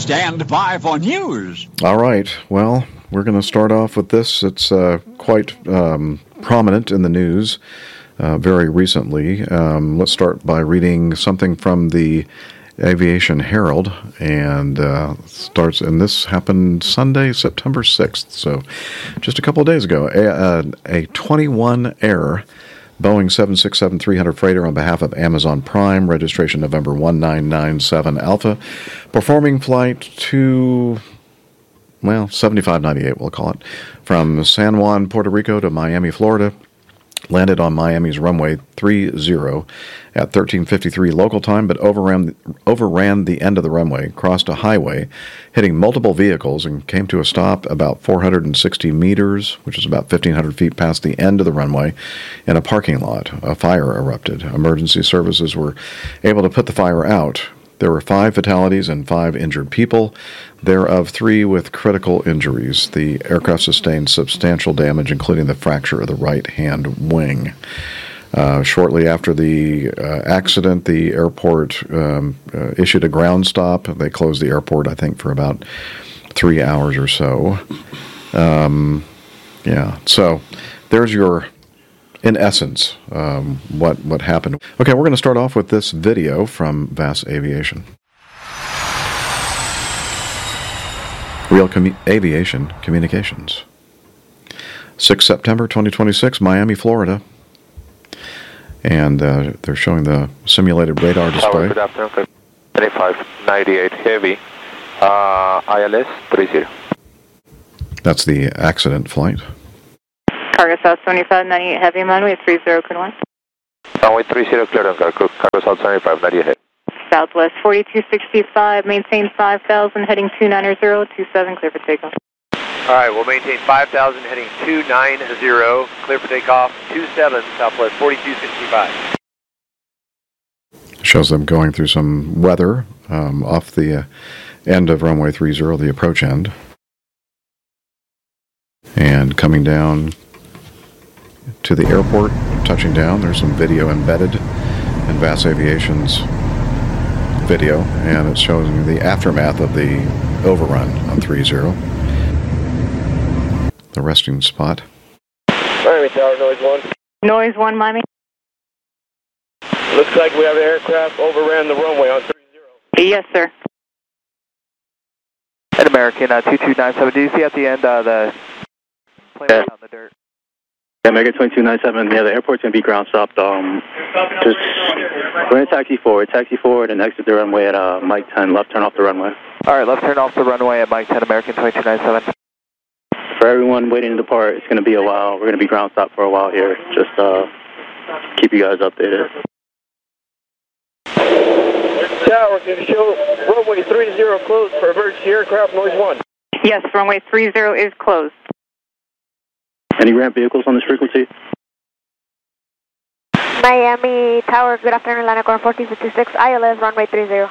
Stand by for news. All right. Well, we're going to start off with this. It's quite prominent in the news very recently. Let's start by reading something from the Aviation Herald, and and this happened Sunday, September 6th, so just a couple of days ago. A 21 Air Boeing 767-300 freighter on behalf of Amazon Prime, registration November 1997 Alpha, performing flight to, 7598 we'll call it, from San Juan, Puerto Rico to Miami, Florida, landed on Miami's runway 30 at 13:53 local time, but overran the end of the runway, crossed a highway, hitting multiple vehicles, and came to a stop about 460 meters, which is about 1,500 feet past the end of the runway, in a parking lot. A fire erupted. Emergency services were able to put the fire out. There were 5 fatalities and 5 injured people, thereof 3 with critical injuries. The aircraft sustained substantial damage, including the fracture of the right-hand wing. Shortly after the accident, the airport issued a ground stop. They closed the airport, I think, for about 3 hours or so. So there's your... in essence, what happened. Okay, we're going to start off with this video from VAS Aviation. Real Aviation Communications. 6 September 2026, Miami, Florida. And they're showing the simulated radar display. Good afternoon, 2598 Heavy, ILS 30. That's the accident flight. Cargo South 7598 Heavy, runway 30, clear 1. Runway 30, clear on Cargo South 7598. Southwest 4265, maintain 5000, heading 290, 27, clear for takeoff. All right, we'll maintain 5000, heading 290, clear for takeoff, 27, Southwest 4265. Shows them going through some weather off the end of runway 30, the approach end. And coming down to the airport, touching down. There's some video embedded in VAS Aviation's video, and it's showing the aftermath of the overrun on 30. The resting spot. Miami Tower, noise 1. Noise 1, Miami. Looks like we have an aircraft overran the runway on 30. Yes, sir. An American 2297, do you see at the end the plane on the dirt? Yeah, American 2297, the airport's going to be ground stopped. We're going to taxi forward and exit the runway at Mike 10, left turn off the runway. All right, left turn off the runway at Mike 10, American 2297. For everyone waiting to depart, it's going to be a while. We're going to be ground stopped for a while here. Just keep you guys updated. Tower, can you show runway 30 closed for emergency aircraft, noise 1? Yes, runway 30 is closed. Any ramp vehicles on this frequency? Miami Tower, good afternoon, line Aircraft 1456, ILS, runway 30.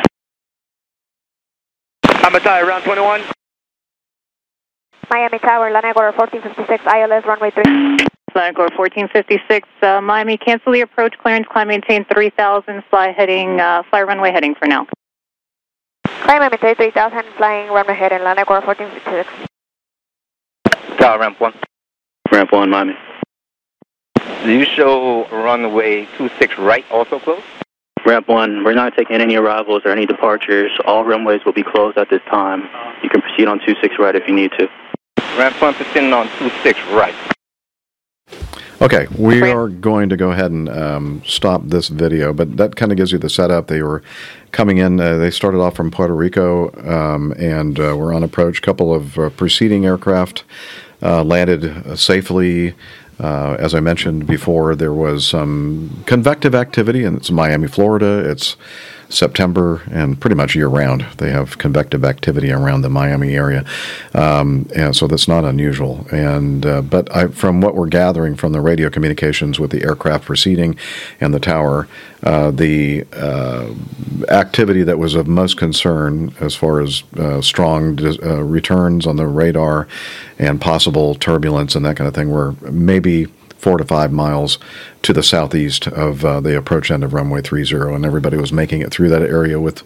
Amatai, round 21. Miami Tower, line Aircraft 1456, ILS, runway 30. Line Aircraft 1456, Miami, cancel the approach clearance, climb maintain 3000, fly runway heading for now. Climb maintain 3000, flying runway heading, line Aircraft 1456. Tower, ramp 1. Ramp 1, Miami. Do you show runway 26 right also closed? Ramp 1, we're not taking any arrivals or any departures. All runways will be closed at this time. You can proceed on 26 right if you need to. Ramp 1 proceeding on 26 right. Okay, we are going to go ahead and stop this video, but that kind of gives you the setup. They were coming in, they started off from Puerto Rico and were on approach. A couple of preceding aircraft landed safely. As I mentioned before, there was some convective activity, and it's Miami, Florida. It's September, and pretty much year-round they have convective activity around the Miami area, and so that's not unusual. And but from what we're gathering from the radio communications with the aircraft proceeding and the tower, the activity that was of most concern as far as strong returns on the radar and possible turbulence and that kind of thing were maybe 4 to 5 miles to the southeast of the approach end of runway 30, and everybody was making it through that area with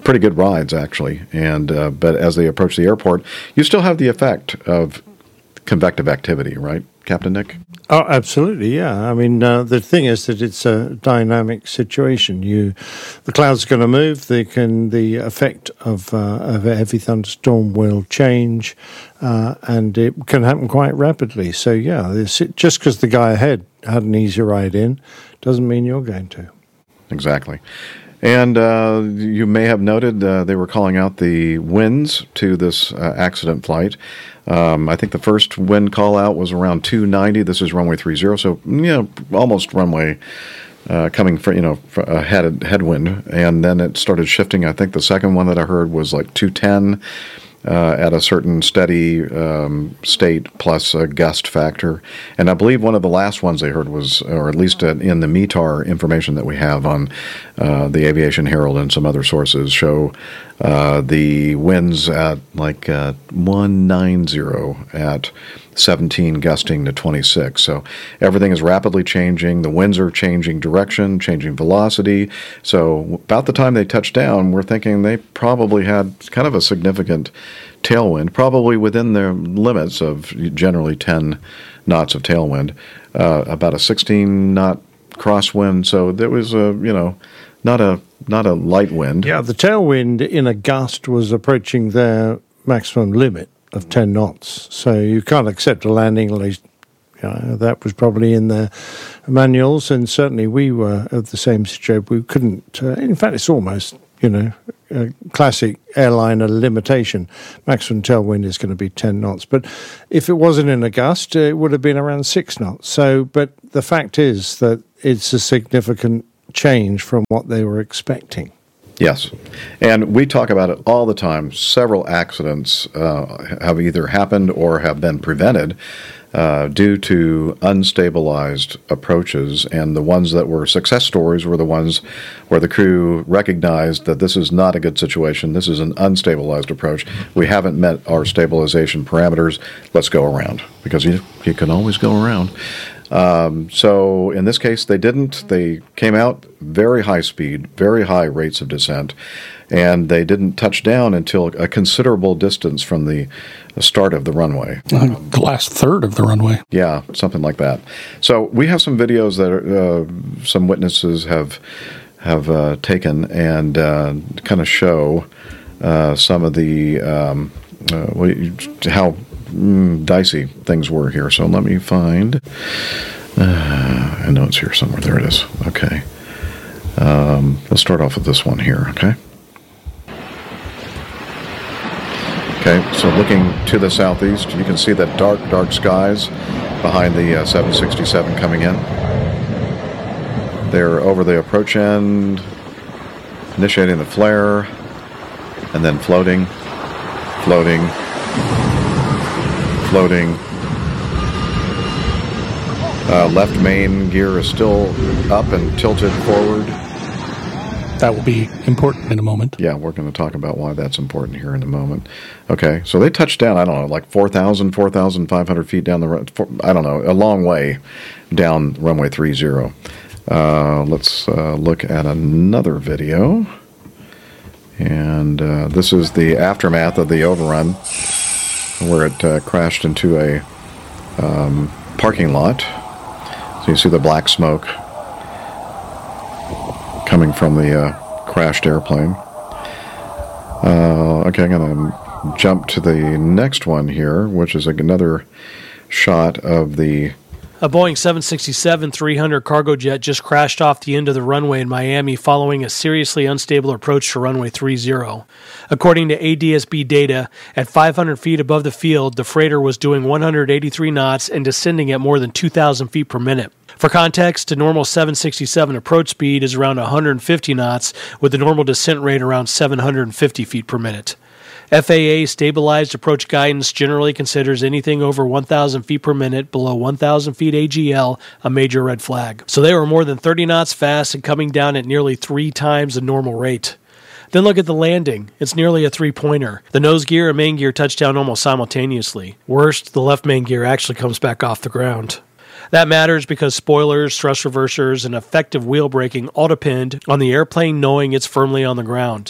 pretty good rides, actually. And but as they approach the airport, you still have the effect of convective activity, right, Captain Nick? Oh, absolutely, yeah. I mean, the thing is that it's a dynamic situation. The clouds are going to move. The effect of a heavy thunderstorm will change, and it can happen quite rapidly. So, yeah, just because the guy ahead had an easy ride in doesn't mean you're going to. Exactly. And you may have noted they were calling out the winds to this accident flight. I think the first wind call out was around 290. This is runway 30, so almost runway coming from a headwind, and then it started shifting. I think the second one that I heard was like 210 at a certain steady state plus a gust factor. And I believe one of the last ones they heard was, or at least in the METAR information that we have on the Aviation Herald and some other sources, show the winds at like 190 at 17 gusting to 26. So everything is rapidly changing. The winds are changing direction, changing velocity. So about the time they touched down, we're thinking they probably had kind of a significant tailwind, probably within their limits of generally 10 knots of tailwind, about a 16-knot crosswind. So there was not a light wind. Yeah, the tailwind in a gust was approaching their maximum limit of 10 knots. So you can't accept a landing, at least that was probably in their manuals, and certainly we were of the same situation. We couldn't, in fact, it's almost, a classic airliner limitation. Maximum tailwind is going to be 10 knots. But if it wasn't in a gust, it would have been around 6 knots. So, but the fact is that it's a significant change from what they were expecting. Yes, and we talk about it all the time. Several accidents have either happened or have been prevented due to unstabilized approaches, and the ones that were success stories were the ones where the crew recognized that this is not a good situation, this is an unstabilized approach, we haven't met our stabilization parameters, let's go around, because you can always go around. So in this case, they didn't. They came out very high speed, very high rates of descent, and they didn't touch down until a considerable distance from the start of the runway. The last third of the runway. Yeah, something like that. So we have some videos that some witnesses have taken and kind of show some of the how dicey things were here. So let me find. I know it's here somewhere. There it is. Okay. Let's start off with this one here. Okay. Okay. So looking to the southeast, you can see the dark skies behind the 767 coming in. They're over the approach end, initiating the flare, and then floating. Left main gear is still up and tilted forward. That will be important in a moment. Yeah, we're going to talk about why that's important here in a moment. Okay, so they touched down, I don't know, like 4,500 feet down the road. I don't know, a long way down runway 30. Let's look at another video. And this is the aftermath of the overrun, where it crashed into a parking lot. So you see the black smoke coming from the crashed airplane. Okay, I'm going to jump to the next one here, which is another shot of the... A Boeing 767-300 cargo jet just crashed off the end of the runway in Miami following a seriously unstable approach to runway 30. According to ADSB data, at 500 feet above the field, the freighter was doing 183 knots and descending at more than 2,000 feet per minute. For context, a normal 767 approach speed is around 150 knots, with the normal descent rate around 750 feet per minute. FAA stabilized approach guidance generally considers anything over 1,000 feet per minute below 1,000 feet AGL a major red flag. So they were more than 30 knots fast and coming down at nearly 3 times the normal rate. Then look at the landing. It's nearly a three-pointer. The nose gear and main gear touch down almost simultaneously. Worst, the left main gear actually comes back off the ground. That matters because spoilers, thrust reversers, and effective wheel braking all depend on the airplane knowing it's firmly on the ground.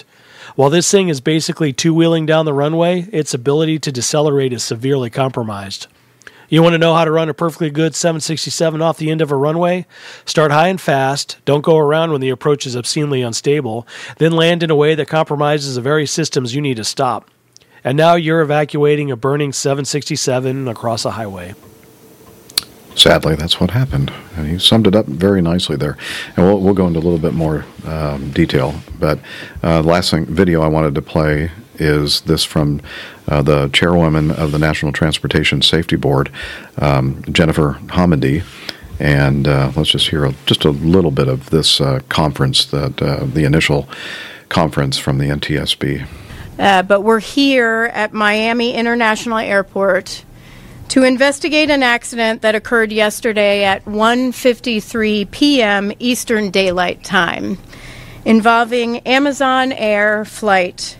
While this thing is basically two-wheeling down the runway, its ability to decelerate is severely compromised. You want to know how to run a perfectly good 767 off the end of a runway? Start high and fast, don't go around when the approach is obscenely unstable, then land in a way that compromises the very systems you need to stop. And now you're evacuating a burning 767 across a highway. Sadly, that's what happened. And he summed it up very nicely there. And we'll go into a little bit more detail. But the last video I wanted to play is this from the chairwoman of the National Transportation Safety Board, Jennifer Homendy. And let's just hear just a little bit of this conference, the initial conference from the NTSB. But we're here at Miami International Airport to investigate an accident that occurred yesterday at 1:53 p.m. Eastern Daylight Time involving Amazon Air Flight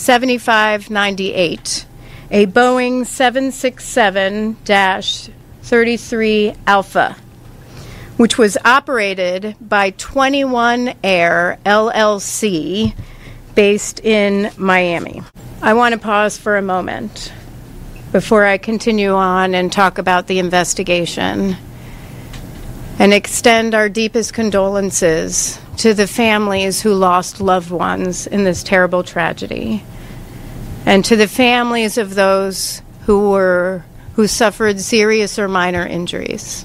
7598, a Boeing 767-33 Alpha, which was operated by 21 Air LLC based in Miami. I want to pause for a moment before I continue on and talk about the investigation and extend our deepest condolences to the families who lost loved ones in this terrible tragedy, and to the families of those who suffered serious or minor injuries.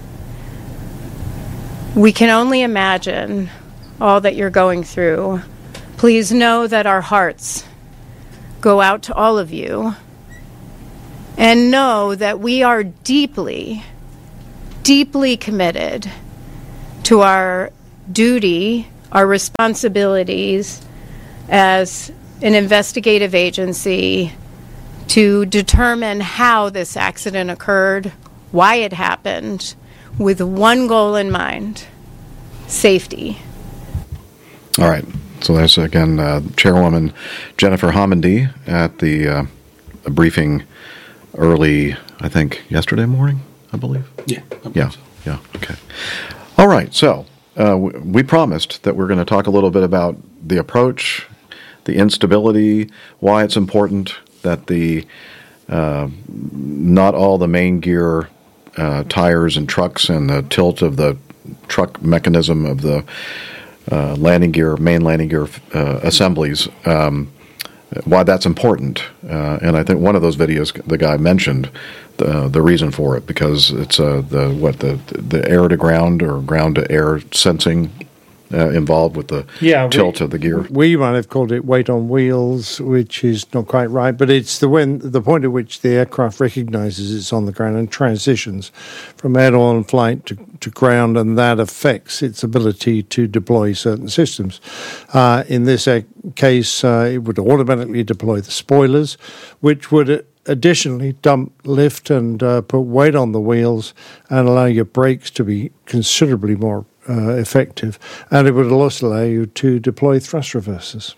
We can only imagine all that you're going through. Please know that our hearts go out to all of you, and know that we are deeply, deeply committed to our duty, our responsibilities as an investigative agency to determine how this accident occurred, why it happened, with one goal in mind: safety. All right. So there's, again, Chairwoman Jennifer Homendy at the briefing early, I think, yesterday morning, I believe? Yeah. Yeah, okay. All right, so we promised that we're going to talk a little bit about the approach, the instability, why it's important that not all the main gear tires and trucks and the tilt of the truck mechanism of the main landing gear assemblies, why that's important. And I think one of those videos, the guy mentioned the reason for it, because it's the air to ground or ground to air sensing involved with the tilt of the gear. We might have called it weight on wheels, which is not quite right, but it's the point at which the aircraft recognizes it's on the ground and transitions from air-to-on flight to ground, and that affects its ability to deploy certain systems. In this case, it would automatically deploy the spoilers, which would additionally dump lift and put weight on the wheels and allow your brakes to be considerably more effective, and it would also allow you to deploy thrust reversers.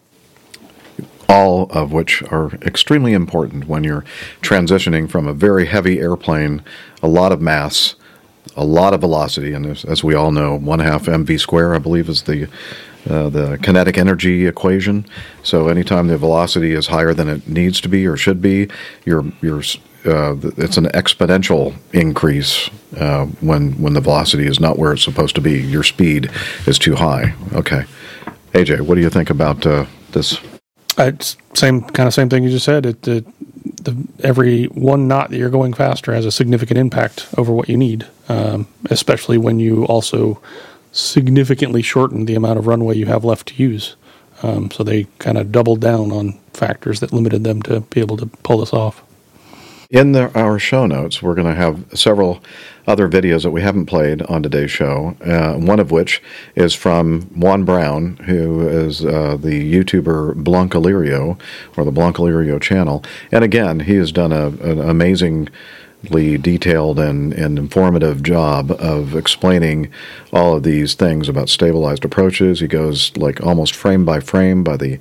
All of which are extremely important when you're transitioning from a very heavy airplane, a lot of mass, a lot of velocity, and as we all know, 1/2 mv square, I believe, is the kinetic energy equation. So anytime the velocity is higher than it needs to be or should be, it's an exponential increase when the velocity is not where it's supposed to be. Your speed is too high. Okay, AJ, what do you think about this? It's same thing you just said. Every 1 knot that you're going faster has a significant impact over what you need, especially when you also significantly shorten the amount of runway you have left to use. So they kind of doubled down on factors that limited them to be able to pull this off. In our show notes, we're going to have several other videos that we haven't played on today's show, one of which is from Juan Brown, who is the YouTuber Blancalirio, or the Blancalirio channel. And again, he has done an amazingly detailed and informative job of explaining all of these things about stabilized approaches. He goes like almost frame by frame by the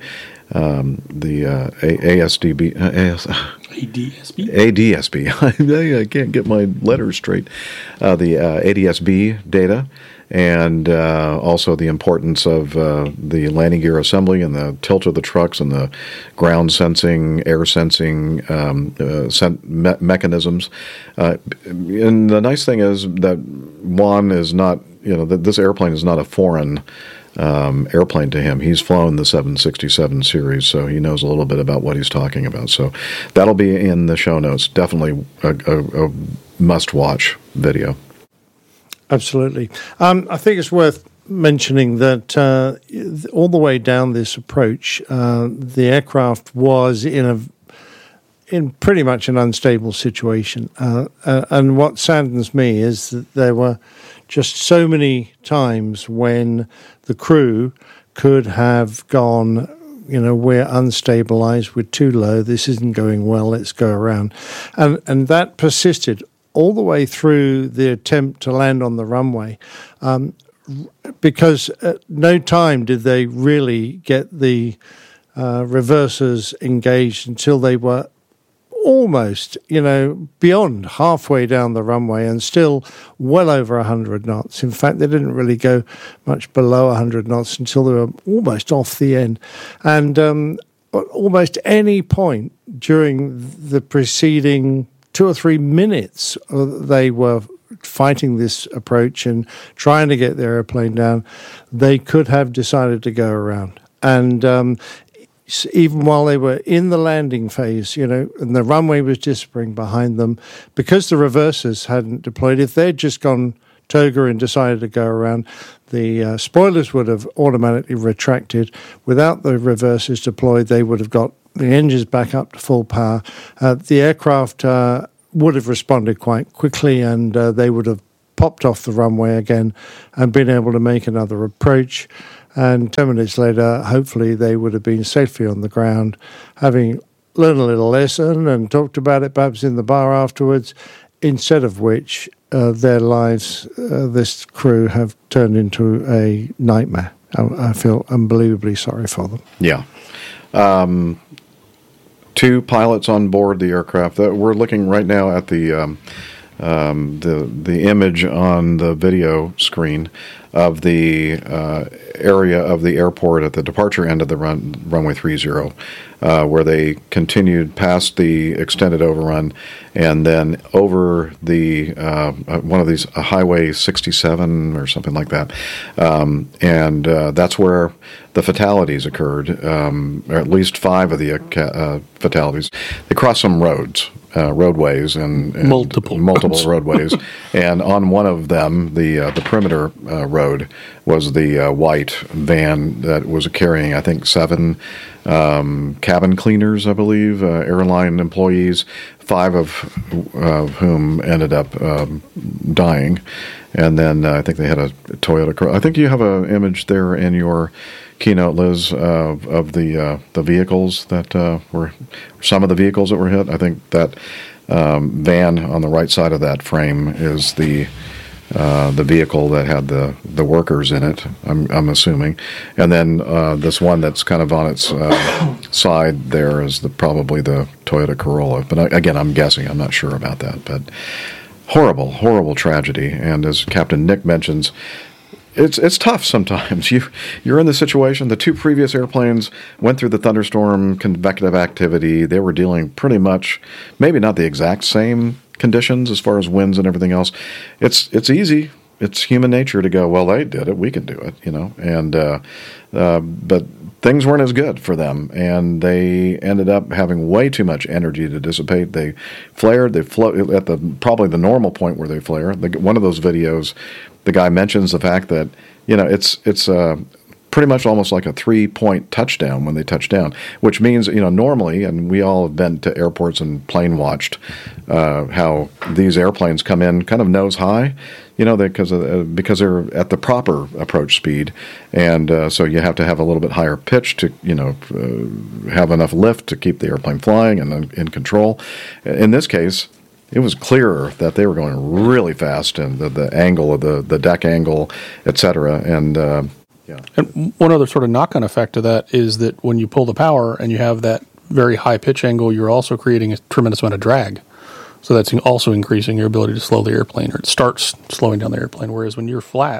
ADSB. I can't get my letters straight. The ADSB data, and also the importance of the landing gear assembly and the tilt of the trucks and the ground sensing, air sensing mechanisms. And the nice thing is that Juan is not, this airplane is not a foreign airplane to him. He's flown the 767 series, so he knows a little bit about what he's talking about. So that'll be in the show notes. Definitely a must-watch video. Absolutely. I think it's worth mentioning that all the way down this approach, the aircraft was in pretty much an unstable situation. And what saddens me is that there were just so many times when the crew could have gone, we're unstabilized, we're too low, this isn't going well, let's go around. And that persisted all the way through the attempt to land on the runway, because at no time did they really get the reversers engaged until they were almost, beyond halfway down the runway and still well over 100 knots. In fact, they didn't really go much below 100 knots until they were almost off the end. And at almost any point during the preceding 2 or 3 minutes, they were fighting this approach and trying to get their airplane down. They could have decided to go around. And even while they were in the landing phase, and the runway was disappearing behind them, because the reversers hadn't deployed, if they'd just gone toga and decided to go around, the spoilers would have automatically retracted. Without the reversers deployed, they would have got the engines back up to full power. The aircraft would have responded quite quickly, and they would have popped off the runway again and been able to make another approach. And 10 minutes later, hopefully, they would have been safely on the ground, having learned a little lesson and talked about it perhaps in the bar afterwards, instead of which their lives, this crew, have turned into a nightmare. I feel unbelievably sorry for them. Yeah. 2 pilots on board the aircraft. We're looking right now at the image on the video screen of the area of the airport at the departure end of the runway 30, where they continued past the extended overrun and then over the one of these highway 67 or something like that, and that's where the fatalities occurred, or at least 5 of the fatalities. They crossed some roadways and multiple roadways, and on one of them, the perimeter road, was the white van that was carrying, I think, 7 cabin cleaners, I believe, airline employees, 5 of whom ended up dying. And then I think they had a Toyota Corolla. I think you have an image there in your keynote, Liz, of the vehicles that were, some of the vehicles that were hit. I think that van on the right side of that frame is the vehicle that had the workers in it, I'm assuming, and then this one that's kind of on its side there is probably the Toyota Corolla. But again, I'm guessing. I'm not sure about that. But horrible tragedy. And as Captain Nick mentions, it's tough sometimes. You're in the situation. The 2 previous airplanes went through the thunderstorm convective activity. They were dealing pretty much, maybe not the exact same conditions as far as winds and everything else. It's easy. It's human nature to go, well, they did it, we can do it, And but things weren't as good for them, and they ended up having way too much energy to dissipate. They flared. They float at probably the normal point where they flare. One of those videos, the guy mentions the fact that it's pretty much almost like a 3-point touchdown when they touch down, which means, normally, and we all have been to airports and plane watched how these airplanes come in kind of nose high, because they're at the proper approach speed, and so you have to have a little bit higher pitch to, have enough lift to keep the airplane flying and in control. In this case, it was clearer that they were going really fast, and the angle of the deck angle, et cetera, and yeah. And one other sort of knock-on effect of that is that when you pull the power and you have that very high pitch angle, you're also creating a tremendous amount of drag. So that's also increasing your ability to slow the airplane, or it starts slowing down the airplane. Whereas when you're flat,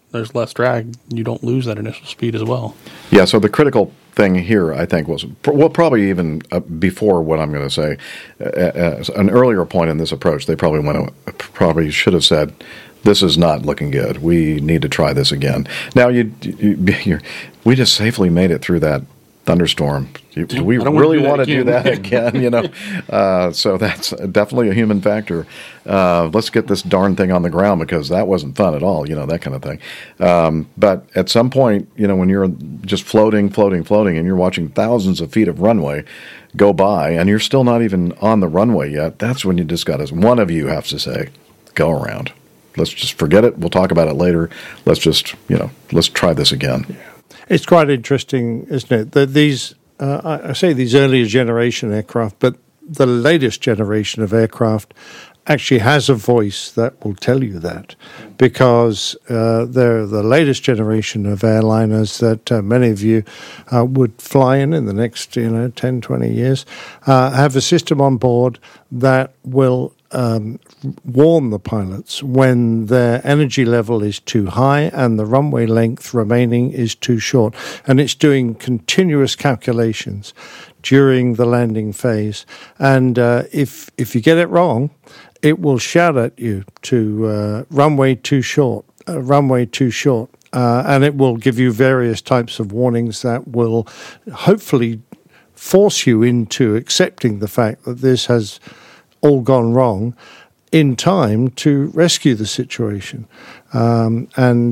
there's less drag, you don't lose that initial speed as well. Yeah, so the critical thing here, I think, was, well, probably even before what I'm going to say, an earlier point in this approach, they probably should have said, this is not looking good. We need to try this again. Now, we just safely made it through that thunderstorm. Do we really want to do that again? So that's definitely a human factor. Let's get this darn thing on the ground because that wasn't fun at all. That kind of thing. But at some point, when you're just floating, and you're watching thousands of feet of runway go by, and you're still not even on the runway yet, that's when you just got to. One of you has to say, "Go around. Let's just forget it. We'll talk about it later. Let's just, let's try this again." Yeah. It's quite interesting, isn't it? That these, I say these earlier generation aircraft, but the latest generation of aircraft actually has a voice that will tell you that, because they're the latest generation of airliners that many of you would fly in the next 10, 20 years, have a system on board that will warn the pilots when their energy level is too high and the runway length remaining is too short. And it's doing continuous calculations during the landing phase. And if you get it wrong, it will shout at you to runway too short, runway too short. And it will give you various types of warnings that will hopefully force you into accepting the fact that this has all gone wrong in time to rescue the situation. I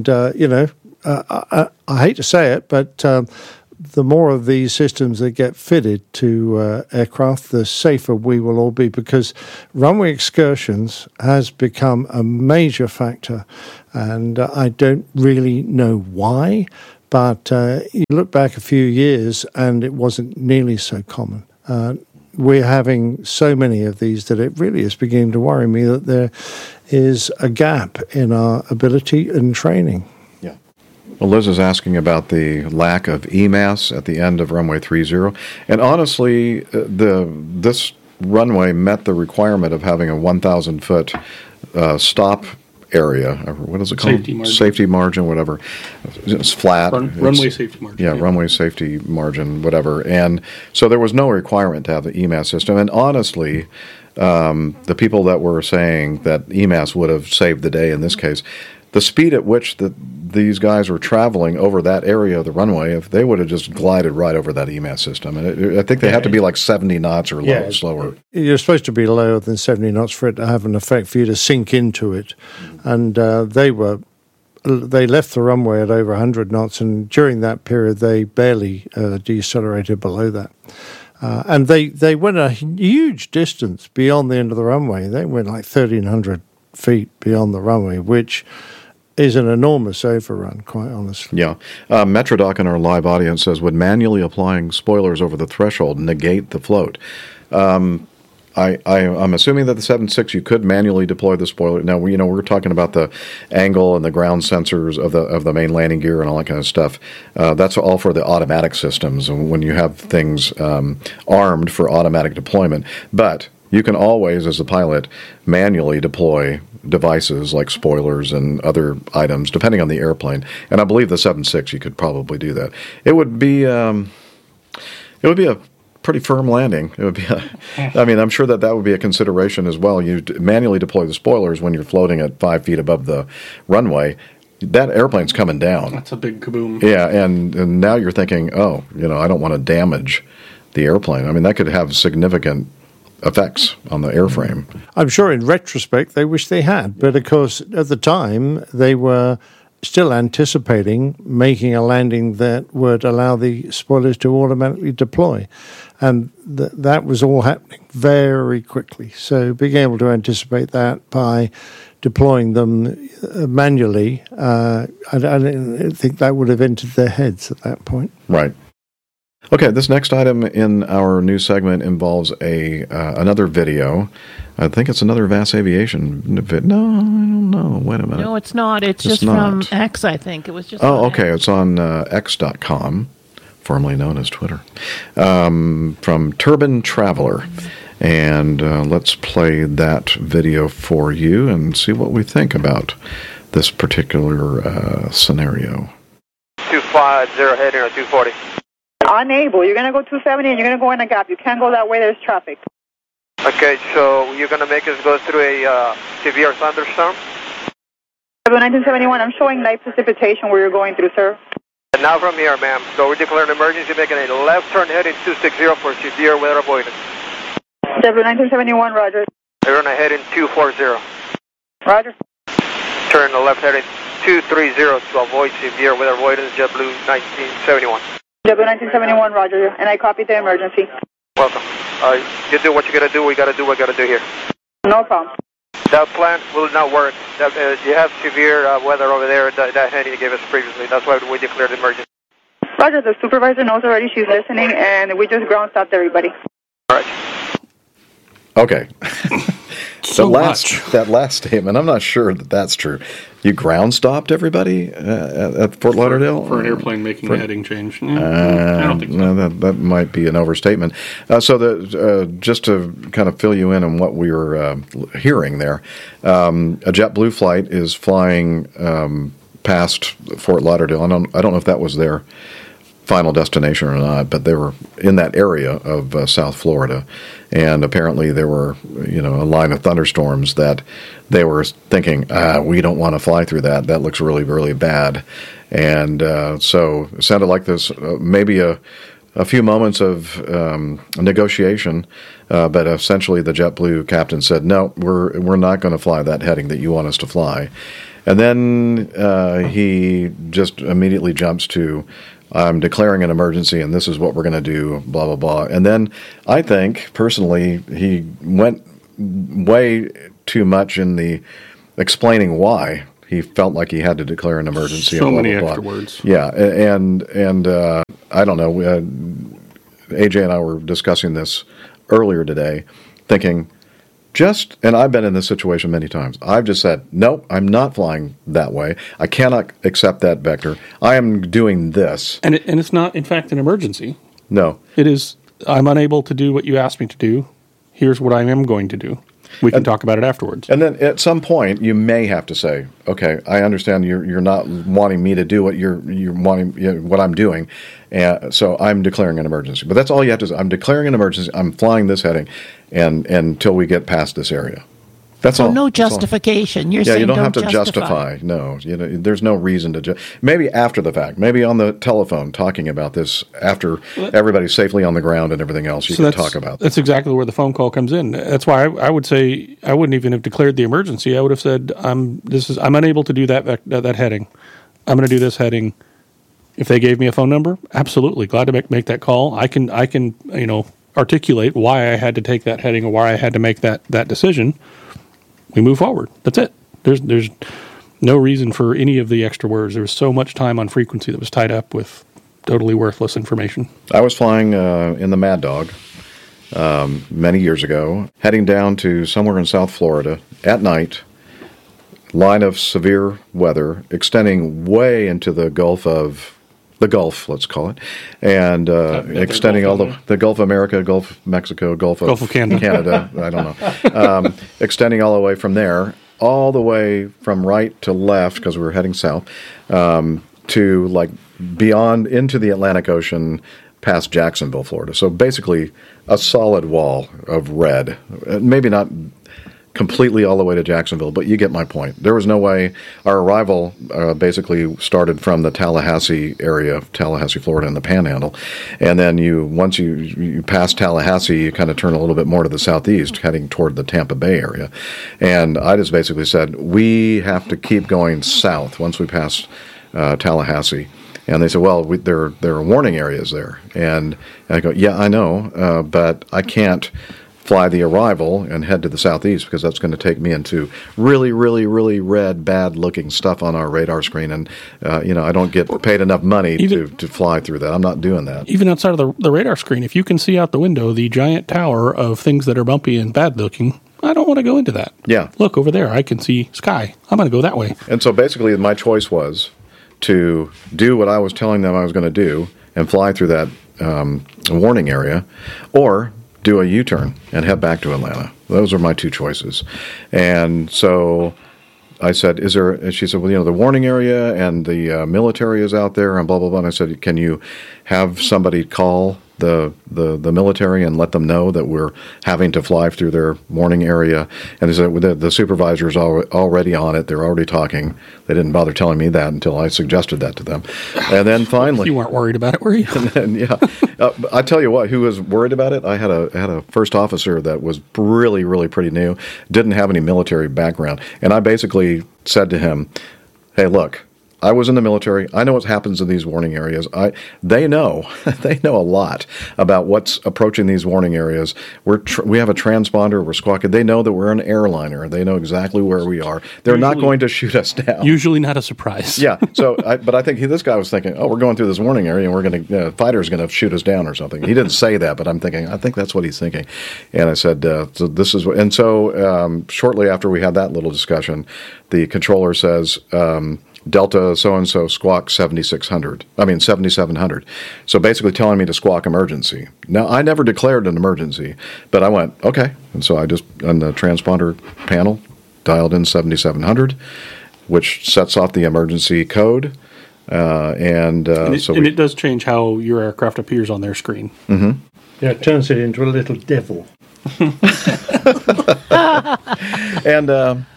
hate to say it, but the more of these systems that get fitted to aircraft, the safer we will all be, because runway excursions has become a major factor, and I don't really know why, but you look back a few years and it wasn't nearly so common. We're having so many of these that it really is beginning to worry me that there is a gap in our ability and training. Yeah. Well, Liz is asking about the lack of EMAS at the end of runway 30. And honestly, this runway met the requirement of having a 1,000-foot stop area. What is it called? Safety margin, whatever. It's flat. Runway safety margin. Yeah, runway safety margin, whatever. And so there was no requirement to have the EMAS system. And honestly, the people that were saying that EMAS would have saved the day in this case, the speed at which these guys were traveling over that area of the runway, if they would have just glided right over that EMAS system. And I think they had to be like 70 knots or slower. You're supposed to be lower than 70 knots for it to have an effect, for you to sink into it. And they left the runway at over 100 knots, and during that period they barely decelerated below that. And they went a huge distance beyond the end of the runway. They went like 1,300 feet beyond the runway, which is an enormous overrun, quite honestly. Yeah. Metrodoc in our live audience says, would manually applying spoilers over the threshold negate the float? I'm assuming that the 7.6 you could manually deploy the spoiler. Now, we're talking about the angle and the ground sensors of the main landing gear and all that kind of stuff. That's all for the automatic systems, and when you have things armed for automatic deployment. But you can always, as a pilot, manually deploy devices like spoilers and other items, depending on the airplane. And I believe the 7.6 you could probably do that. It would be a pretty firm landing. It would be. I'm sure that would be a consideration as well. You manually deploy the spoilers when you're floating at 5 feet above the runway. That airplane's coming down. That's a big kaboom. Yeah, and now you're thinking, I don't want to damage the airplane. That could have significant effects on the airframe. I'm sure in retrospect they wish they had, but of course at the time they were still anticipating making a landing that would allow the spoilers to automatically deploy, and that was all happening very quickly. So being able to anticipate that by deploying them manually, I don't think that would have entered their heads at that point. Right. Okay, this next item in our new segment involves another video. I think it's another VAS Aviation video. No, I don't know. Wait a minute. No, it's not. It's just not. From X, I think. It was just okay. It's on X.com, formerly known as Twitter, from Turbine Traveler. And let's play that video for you and see what we think about this particular scenario. 250 heading on 240. Unable. You're going to go 270 and you're going to go in a gap. You can't go that way. There's traffic. Okay, so you're going to make us go through a severe thunderstorm? 1971, I'm showing light precipitation where you're going through, sir. And now from here, ma'am. So we're declaring emergency, making a left turn heading 260 for severe weather avoidance. 1971, roger. We're going to head in 240. Roger. Turn the left heading 230 to avoid severe weather avoidance, JetBlue 1971. JetBlue 1971, roger. And I copied the emergency. Welcome. You do what you got to do. We got to do what we got to do here. No problem. That plan will not work. You have severe weather over there, that heading you gave us previously. That's why we declared emergency. Roger, the supervisor knows already. She's listening, and we just ground stopped everybody. All right. Okay. That last statement, I'm not sure that that's true. You ground stopped everybody at Fort Lauderdale? For an airplane making a heading change. I don't think so. No, that might be an overstatement. Just to kind of fill you in on what we were hearing there, a JetBlue flight is flying past Fort Lauderdale. I don't know if that was their final destination or not, but they were in that area of South Florida, and apparently there were, a line of thunderstorms that they were thinking, we don't want to fly through that. That looks really, really bad. And so it sounded like this maybe a few moments of negotiation, but essentially the JetBlue captain said, no, we're not going to fly that heading that you want us to fly. And then he just immediately jumps to, I'm declaring an emergency, and this is what we're going to do, blah, blah, blah. And then I think, personally, he went way too much in the explaining why he felt like he had to declare an emergency. So and blah, many blah, extra blah. words. Yeah, and I don't know. AJ and I were discussing this earlier today, thinking, and I've been in this situation many times. I've just said, nope, I'm not flying that way. I cannot accept that vector. I am doing this. And it's not, in fact, an emergency. No. It is, I'm unable to do what you asked me to do. Here's what I am going to do. We can talk about it afterwards. And then at some point, you may have to say, okay, I understand you're not wanting me to do what you're wanting, what I'm doing. So I'm declaring an emergency. But that's all you have to say. I'm declaring an emergency. I'm flying this heading and until we get past this area. That's all. No justification. You're saying you don't have to justify. No, there's no reason to. Maybe after the fact. Maybe on the telephone talking about this after everybody's safely on the ground and everything else. You can talk about. That's exactly where the phone call comes in. That's why I would say I wouldn't even have declared the emergency. I would have said I'm unable to do that heading. I'm going to do this heading. If they gave me a phone number, absolutely glad to make that call. I can articulate why I had to take that heading or why I had to make that decision. We move forward. That's it. There's no reason for any of the extra words. There was so much time on frequency that was tied up with totally worthless information. I was flying in the Mad Dog many years ago, heading down to somewhere in South Florida at night, line of severe weather extending way into the Gulf, let's call it, and extending all the Gulf of America, Gulf of Mexico, Gulf of Canada, I don't know, extending all the way from there, all the way from right to left, because we were heading south, to like beyond into the Atlantic Ocean, past Jacksonville, Florida. So basically a solid wall of red, maybe not completely all the way to Jacksonville, but you get my point. There was no way. Our arrival basically started from the Tallahassee area, Tallahassee, Florida, in the Panhandle, and then once you pass Tallahassee, you kind of turn a little bit more to the southeast, heading toward the Tampa Bay area. And I just basically said, we have to keep going south once we pass Tallahassee. And they said, well, there are warning areas there. And I go, yeah, I know, but I can't fly the arrival and head to the southeast because that's going to take me into really, really, really red, bad-looking stuff on our radar screen. And, I don't get paid enough money to fly through that. I'm not doing that. Even outside of the radar screen, if you can see out the window the giant tower of things that are bumpy and bad-looking, I don't want to go into that. Yeah. Look, over there, I can see sky. I'm going to go that way. And so basically my choice was to do what I was telling them I was going to do and fly through that warning area, or do a U-turn and head back to Atlanta. Those are my two choices. And so I said, is there, and she said, well, the warning area and the military is out there and blah, blah, blah. And I said, can you have somebody call the military and let them know that we're having to fly through their warning area? And they said, the supervisor's already on it. They're already talking. They didn't bother telling me that until I suggested that to them. And then finally... You weren't worried about it, were you? And then, yeah. I tell you what, who was worried about it? I had a first officer that was really, really pretty new, didn't have any military background. And I basically said to him, hey, look, I was in the military. I know what happens in these warning areas. They know a lot about what's approaching these warning areas. We have a transponder. We're squawking. They know that we're an airliner. They know exactly where we are. They're not going to shoot us down. Usually not a surprise. Yeah. So, but I think this guy was thinking, oh, we're going through this warning area and we're going to fighter's going to shoot us down or something. He didn't say that, but I think that's what he's thinking. And I said, so this is what. And so shortly after we had that little discussion, the controller says. Delta so-and-so squawk 7700. So basically telling me to squawk emergency. Now, I never declared an emergency, but I went, okay. And so I just, on the transponder panel, dialed in 7700, which sets off the emergency code. And it does change how your aircraft appears on their screen. Mm-hmm. Yeah, it turns it into a little devil. And,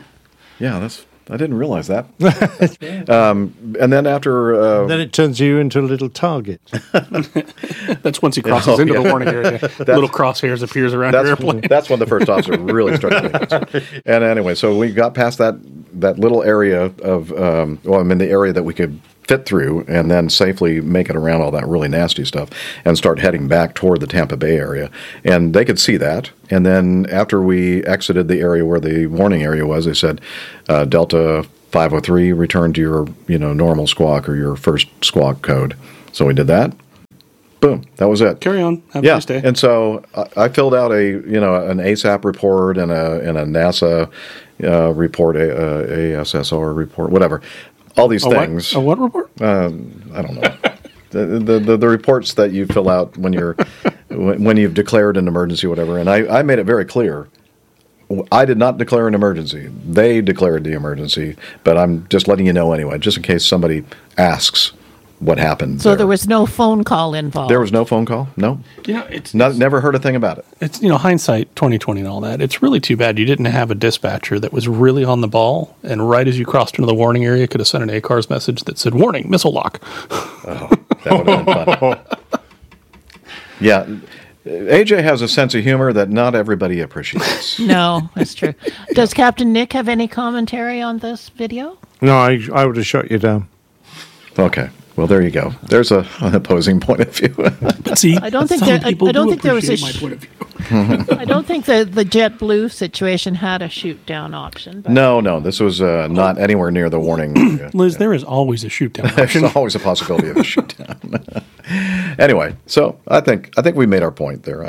I didn't realize that. And then after... then it turns you into a little target. That's once he crosses into the warning area. Little crosshairs appears around your airplane. That's when the first officer really started thinking. And anyway, so we got past that little area of... the area that we could fit through and then safely make it around all that really nasty stuff and start heading back toward the Tampa Bay area. And they could see that. And then after we exited the area where the warning area was, they said, Delta 503, return to your normal squawk or your first squawk code. So we did that. Boom. That was it. Carry on. Have a nice day. And so I filled out an ASAP report and a NASA report, ASSR report, whatever. All these things. A what report? I don't know. The reports that you fill out when you've declared an emergency, whatever. And I made it very clear. I did not declare an emergency. They declared the emergency, but I'm just letting you know anyway, just in case somebody asks what happened. So there was no phone call involved. There was no phone call. No. It's never heard a thing about it. It's hindsight 2020 and all that. It's really too bad you didn't have a dispatcher that was really on the ball, and right as you crossed into the warning area, could have sent an ACARS message that said "Warning, missile lock." Oh, that would have been fun. Yeah. AJ has a sense of humor that not everybody appreciates. No, that's true. Does Captain Nick have any commentary on this video? No, I would have shut you down. Okay. Well, there you go. There's an opposing point of view. But see, I don't think there was a my point of view. I don't think the JetBlue situation had a shoot down option. But. No. This was not anywhere near the warning. Liz, there is always a shoot down option. There's always a possibility of a shoot down. Anyway, so I think we made our point there.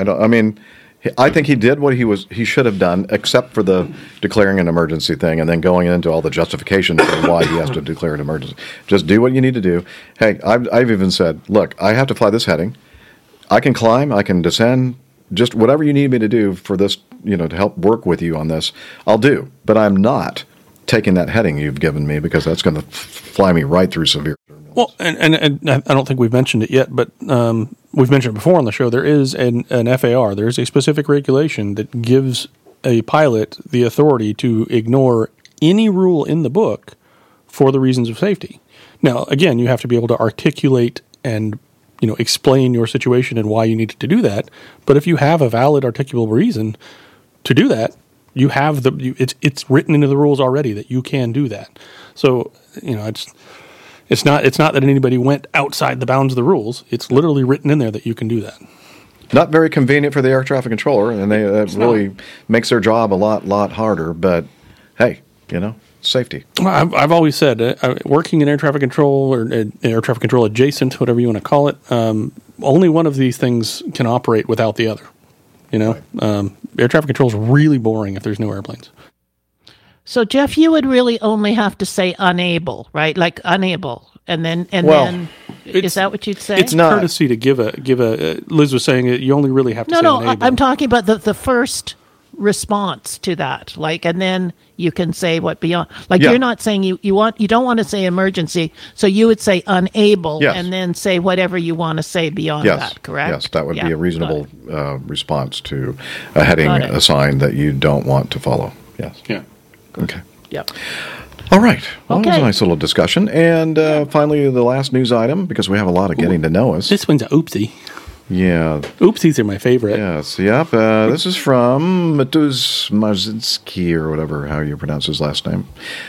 I think he did what he should have done, except for the declaring an emergency thing and then going into all the justification for why he has to declare an emergency. Just do what you need to do. Hey, I've even said, look, I have to fly this heading. I can climb, I can descend, just whatever you need me to do for this, to help work with you on this, I'll do. But I'm not taking that heading you've given me because that's going to fly me right through severe. Well, and I don't think we've mentioned it yet, but we've mentioned it before on the show. There is an FAR. There is a specific regulation that gives a pilot the authority to ignore any rule in the book for the reasons of safety. Now, again, you have to be able to articulate and explain your situation and why you need to do that. But if you have a valid, articulable reason to do that, you have it's written into the rules already that you can do that. So It's not that anybody went outside the bounds of the rules. It's literally written in there that you can do that. Not very convenient for the air traffic controller, and that really makes their job a lot harder. But hey, safety. I've always said, working in air traffic control or air traffic control adjacent, whatever you want to call it, only one of these things can operate without the other. Right. Air traffic control is really boring if there's no airplanes. So, Jeff, you would really only have to say unable, right? Like unable, and then is that what you'd say? It's not courtesy to give a. Liz was saying that you only really have to say unable. I'm talking about the first response to that? Like, and then you can say what beyond. Like, Yeah. you're not saying you don't want to say emergency, so you would say unable, Yes. and then say whatever you want to say beyond that. Correct? Yes, that would Yeah, be a got reasonable response to a heading Got it. assigned that you don't want to follow. Yes. Yeah. Okay. Yep. All right. Well, that was a Okay. nice little discussion. And finally, the last news item, because we have a lot of getting to know us. This one's a oopsie. Yeah. Oopsies are my favorite. Yes. Yep. This is from Matuz Marzinski, or whatever, how you pronounce his last name.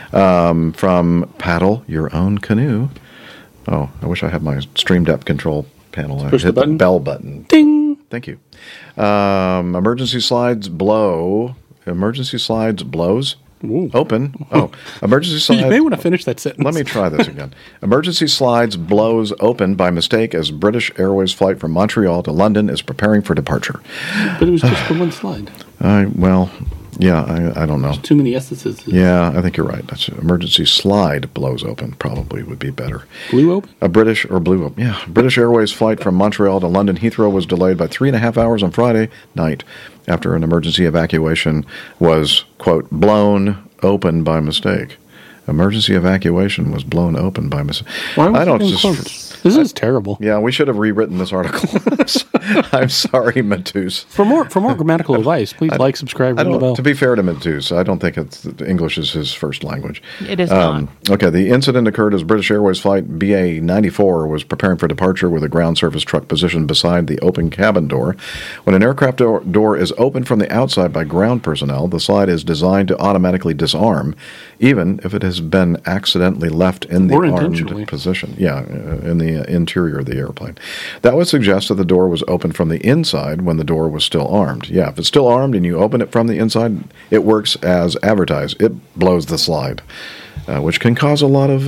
From Paddle Your Own Canoe. Oh, I wish I had my stream depth control panel. I Push the hit button. bell button. Ding. Thank you. Emergency slides blow. Emergency slides blows. Ooh. Open. Oh, emergency slides. You may want to finish that sentence. Let me try this again. Emergency slides blows open by mistake as British Airways flight from Montreal to London is preparing for departure. But it was just the one slide. Well, yeah, I don't know. Too many S's. Yeah, I think you're right. That's emergency slide blows open probably would be better. Blue open? A British or blue open. Yeah. British Airways flight from Montreal to London Heathrow was delayed by 3.5 hours on Friday night after an emergency evacuation was, quote, blown open by mistake. Emergency evacuation was blown open by mistake. Why was I don't it in just. quotes? This is terrible. Yeah, we should have rewritten this article. I'm sorry, Matus. For more grammatical advice, please like, subscribe, ring the bell. To be fair to Matus, I don't think English is his first language. It is not. Okay, the incident occurred as British Airways flight BA 94 was preparing for departure with a ground service truck positioned beside the open cabin door. When an aircraft door is opened from the outside by ground personnel, the slide is designed to automatically disarm, even if it has been accidentally left in the armed position. Yeah, in the interior of the airplane. That would suggest that the door was opened from the inside when the door was still armed. Yeah, if it's still armed and you open it from the inside, it works as advertised. It blows the slide, which can cause a lot of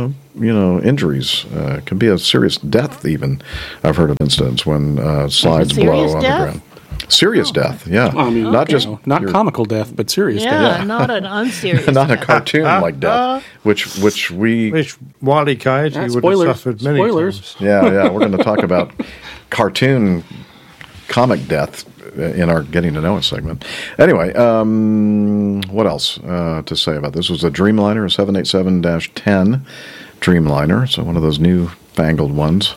injuries. It can be a serious death even. I've heard of incidents when slides blow on the ground. Serious death, yeah. Well, I mean, not just not comical death, but serious death. Yeah, not an unserious not a death. cartoon like death, which Wile E. Coyote would have suffered many times. Yeah, we're going to talk about cartoon comic death in our Getting to Know Us segment. Anyway, what else to say about this? It was a Dreamliner, a 787-10 Dreamliner, so one of those new-fangled ones.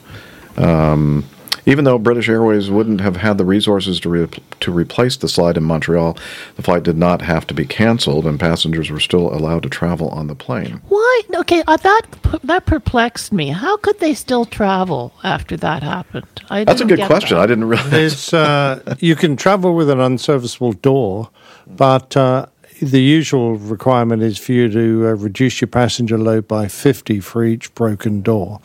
Even though British Airways wouldn't have had the resources to replace the slide in Montreal, the flight did not have to be canceled, and passengers were still allowed to travel on the plane. Why? Okay, that perplexed me. How could they still travel after that happened? That's a good question. I didn't realize. You can travel with an unserviceable door, but the usual requirement is for you to reduce your passenger load by 50 for each broken door.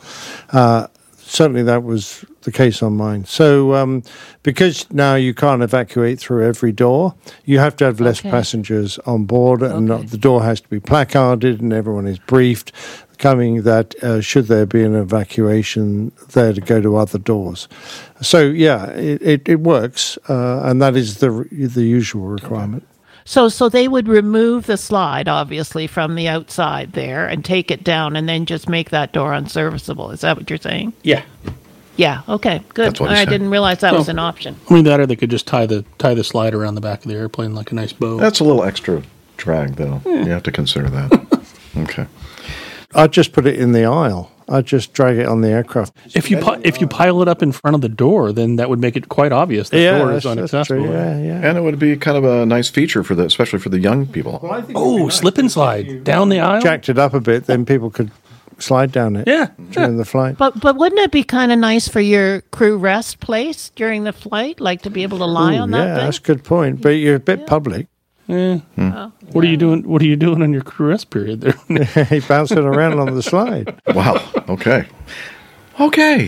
Certainly that was the case on mine. So because now you can't evacuate through every door, you have to have less passengers on board, and the door has to be placarded and everyone is briefed coming that should there be an evacuation, there to go to other doors. So, yeah, it works, and that is the usual requirement. So they would remove the slide, obviously, from the outside there and take it down and then just make that door unserviceable. Is that what you're saying? Yeah. Yeah, okay, good. That's what he I said. didn't realize that was an option. I mean, that or they could just tie the slide around the back of the airplane like a nice bow. That's a little extra drag, though. You have to consider that. Okay. I'd just put it in the aisle. I'd just drag it on the aircraft. If you pile it up in front of the door, then that would make it quite obvious the door is inaccessible. And it would be kind of a nice feature especially for the young people. Slip and slide down the aisle. Jacked it up a bit, then people could slide down it. During the flight. But wouldn't it be kind of nice for your crew rest place during the flight, like to be able to lie on that Yeah, thing? that's a good point. But you're a bit public. Yeah. What are you doing? What are you doing on your crew rest period there? He's bouncing around on the slide. Wow. Okay. Okay,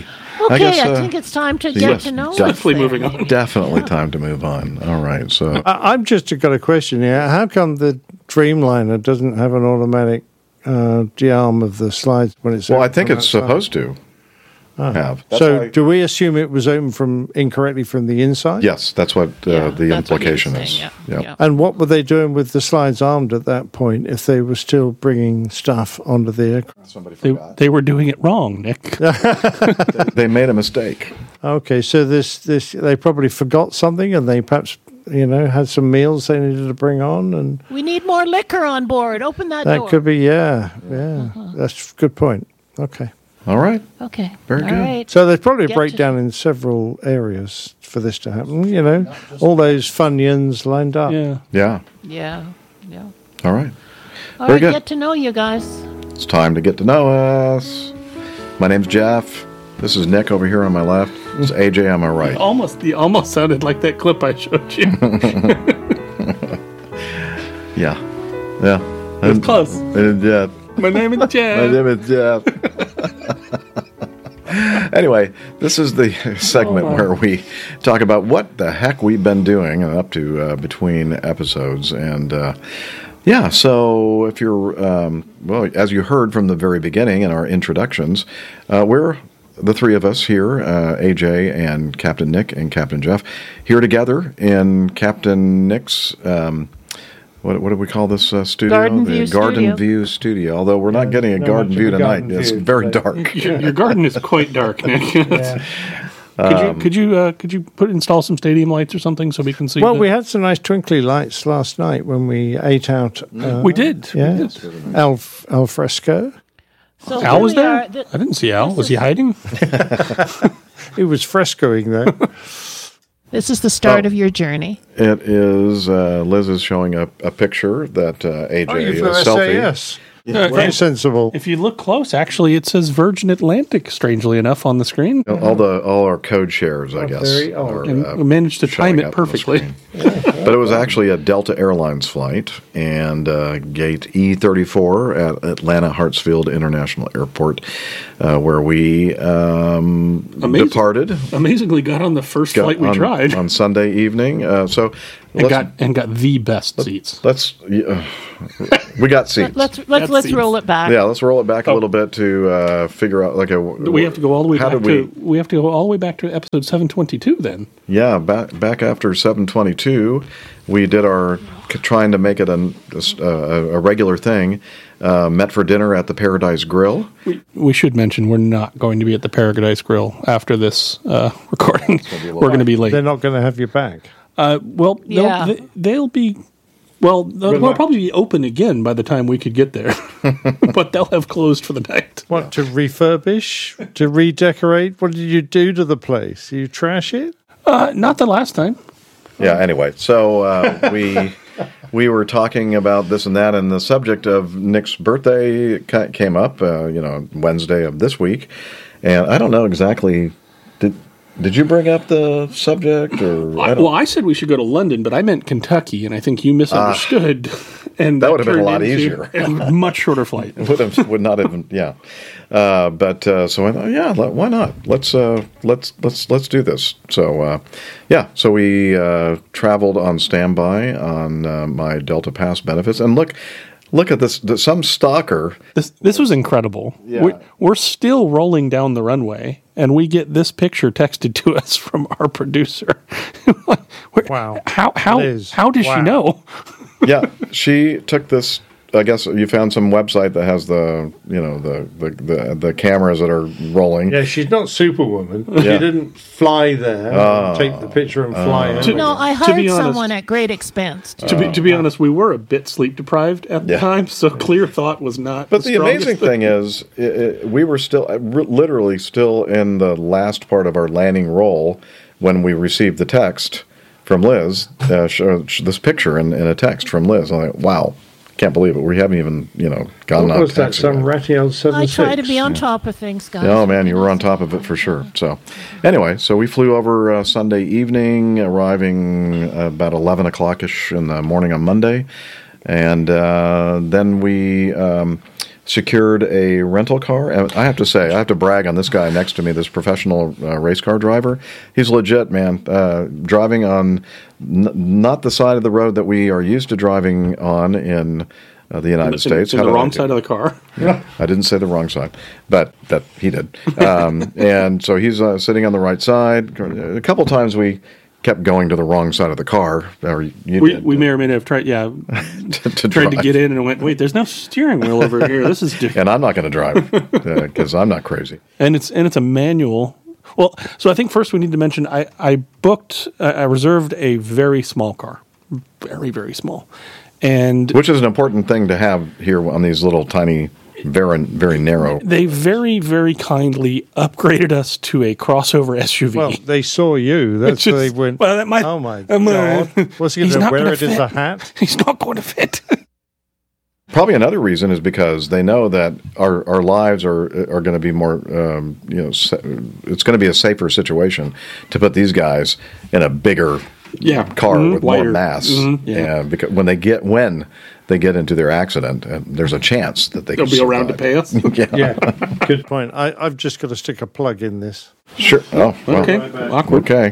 I think it's time to get to know us. Definitely moving on. Definitely time to move on. All right. So I've just got a question here. How come the Dreamliner doesn't have an automatic de-arm of the slides when it's? Well, I think it's supposed to have. So, do we assume it was opened incorrectly from the inside? Yes, that's what the implication is. Yeah. And what were they doing with the slides armed at that point if they were still bringing stuff onto the aircraft? They were doing it wrong, Nick. They made a mistake. Okay, so this they probably forgot something and they perhaps had some meals they needed to bring on, and We need more liquor on board. Open that door. that could be, that's a good point. Okay. All right. Okay. Very All good. right. So there's probably a Get to- breakdown in several areas for this to happen. All those Funyuns lined up. Yeah. Yeah. Yeah. Yeah. All right. All Very right, good. get to know you guys. It's time to get to know us. My name's Jeff. This is Nick over here on my left. This is AJ on my right. You almost sounded like that clip I showed you. Yeah. Yeah. It was close. Yeah. My name is Jeff. My name is Jeff. Anyway, this is the segment where we talk about what the heck we've been doing up to between episodes. And so if you're, as you heard from the very beginning in our introductions, we're the three of us here, AJ and Captain Nick and Captain Jeff, here together in Captain Nick's, what do we call this studio? Garden View Garden Studio. View Studio, although we're not getting a no garden much of view a tonight. garden It's view very today. dark. Your garden is quite dark, Nick. Could you install some stadium lights or something so we can see? Well, we had some nice twinkly lights last night when we ate out. we did. Yeah. We did. Al fresco. So Al here was we there? are. I didn't see Al. Was he hiding? He was frescoing though. This is the start of your journey. It is. Liz is showing a picture that AJ flew a selfie. SAS. Very sensible. If you look close, actually, it says Virgin Atlantic. Strangely enough, on the screen, All our code shares, I guess, very old. and we managed to time showing it up on the perfectly. screen. But it was actually a Delta Airlines flight, and gate E34 at Atlanta Hartsfield International Airport, where we departed. Amazingly, got on the first flight we on, tried on Sunday evening. So and got the best seats. We got seats. Let's roll it back. Yeah, let's roll it back a little bit to figure out We have to go all the way how back did to we have to go all the way back to episode 722 then. Yeah, back after 722, we did our trying to make it a regular thing. Met for dinner at the Paradise Grill. We should mention we're not going to be at the Paradise Grill after this recording. We're going to be late. They're not going to have you back. They'll be. Well, they'll probably be open again by the time we could get there, but they'll have closed for the night. What, to refurbish? To redecorate? What did you do to the place? You trash it? Not the last time. Yeah, anyway, so we were talking about this and that, and the subject of Nick's birthday came up, Wednesday of this week, and I don't know exactly, did you bring up the subject? I said we should go to London, but I meant Kentucky, and I think you misunderstood. And that would have been a lot turned easier. A much shorter flight. would not even, yeah. So I thought, why not? Let's do this. So so we traveled on standby on my Delta Pass benefits, and look at this. Some stalker. This was incredible. Yeah. We're still rolling down the runway, and we get this picture texted to us from our producer. Wow! How does she know? Yeah, she took this. I guess you found some website that has the cameras that are rolling. Yeah, she's not Superwoman. Yeah. She didn't fly there, and take the picture and fly it. No, I hired someone at great expense. To be honest, we were a bit sleep deprived at the time, so clear thought was not. But the amazing thing is, we were still literally still in the last part of our landing roll when we received the text from Liz. This picture in a text from Liz. I'm like, wow. Can't believe it. We haven't even, gotten What out. was that? Some ratty old 76? I try to be on top of things, guys. Oh, man, you were on top of it for sure. So, anyway, we flew over Sunday evening, arriving about 11 o'clock-ish in the morning on Monday. And then we secured a rental car. And I have to say, I have to brag on this guy next to me, this professional race car driver. He's legit, man. Driving on not the side of the road that we are used to driving on in the United States. The wrong side of the car. Yeah. I didn't say the wrong side, but that he did. And so he's sitting on the right side. A couple times we kept going to the wrong side of the car. Or we may or may not have tried, tried to get in and went, wait, there's no steering wheel over here. This is different. And I'm not going to drive because I'm not crazy. And it's a manual. Well, so I think first we need to mention I reserved a very small car, very, very small. And which is an important thing to have here on these little tiny, very, very narrow. They very, very kindly upgraded us to a crossover SUV. Well, they saw you. That's why they went, well, that might, oh my God. Was he going to wear it as a hat? He's not going to fit. Probably another reason is because they know that our lives are going to be more, it's going to be a safer situation to put these guys in a bigger car with more mass. And because when they get into their accident, there's a chance that they'll be around to pay us. Yeah, good point. I've just got to stick a plug in this. Sure. Oh, well, okay. Awkward. Okay.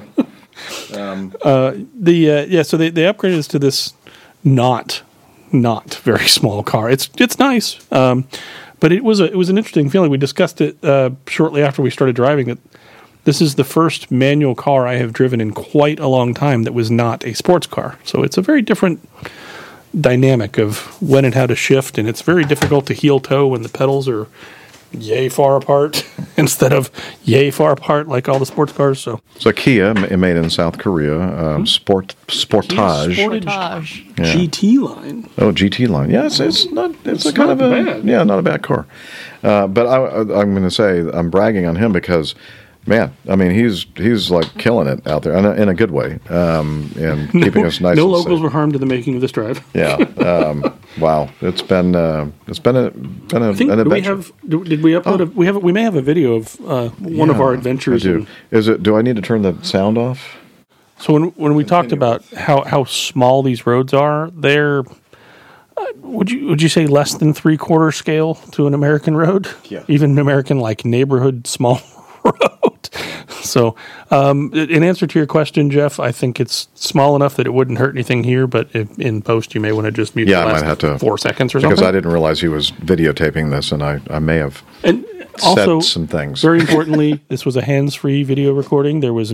So they upgraded us to this not very small car. It's nice, but it was an interesting feeling. We discussed it shortly after we started driving it. This is the first manual car I have driven in quite a long time that was not a sports car. So it's a very different dynamic of when and how to shift, and it's very difficult to heel toe when the pedals are yay far apart instead of yay far apart like all the sports cars. So Kia made in South Korea, Sportage. Sportage. Yeah. GT line. Oh, GT line. Yes, it's not bad. Yeah, not a bad car. But I'm going to say I'm bragging on him because, man, I mean he's like killing it out there in a good way, and keeping us nice. No and locals safe. were harmed in the making of this drive. Yeah. Wow. It's been an adventure. Did we upload? We may have a video of one of our adventures. I do. Do I need to turn the sound off? So when we talked about how small these roads are, they're would you say less than 3/4 scale to an American road? Yeah. Even an American like neighborhood small road. So, in answer to your question, Jeff, I think it's small enough that it wouldn't hurt anything here, but in post you may want to just mute the last I might have to 4 seconds or something. Because I didn't realize he was videotaping this, and I may have and also, said some things. Very importantly, this was a hands-free video recording. There was